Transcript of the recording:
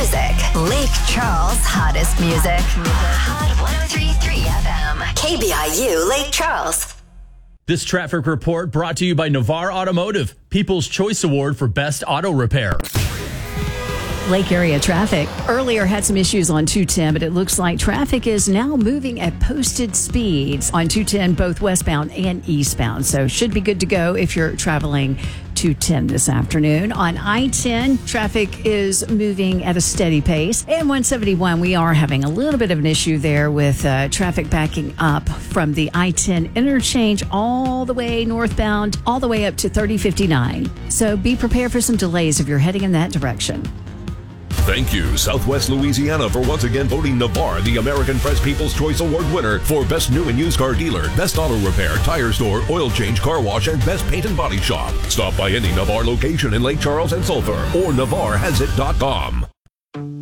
music. Lake Charles' hottest music. Hot 103.3 FM. KBIU Lake Charles. This traffic report brought to you by Navarre Automotive, People's Choice Award for Best Auto Repair. Lake area traffic earlier had some issues on 210, but it looks like traffic is now moving at posted speeds on 210, both westbound and eastbound. So should be good to go if you're traveling 210 this afternoon. On I-10, traffic is moving at a steady pace. And 171, we are having a little bit of an issue there with traffic backing up from the I-10 interchange all the way northbound, all the way up to 3059. So be prepared for some delays if you're heading in that direction. Thank you, Southwest Louisiana, for once again voting Navarre the American Press People's Choice Award winner for Best New and Used Car Dealer, Best Auto Repair, Tire Store, Oil Change, Car Wash, and Best Paint and Body Shop. Stop by any Navarre location in Lake Charles and Sulphur or NavarreHasIt.com.